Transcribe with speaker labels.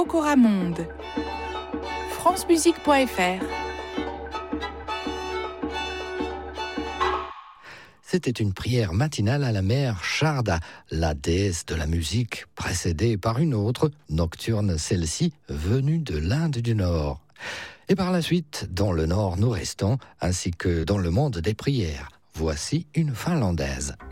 Speaker 1: Okoramonde. francemusique.fr.
Speaker 2: C'était une prière matinale à la mère Sharda, la déesse de la musique, précédée par une autre, nocturne celle-ci, venue de l'Inde du Nord. Et par la suite, dans le Nord nous restons, ainsi que dans le monde des prières. Voici une finlandaise.